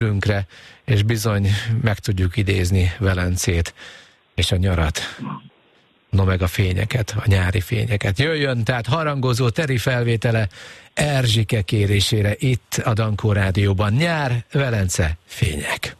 körünkre, és bizony meg tudjuk idézni Velencét és a nyarat. No meg a fényeket, a nyári fényeket. Jöjjön tehát harangozó Teri felvétele Erzsike kérésére itt a Dankó Rádióban. Nyár, Velence, fények.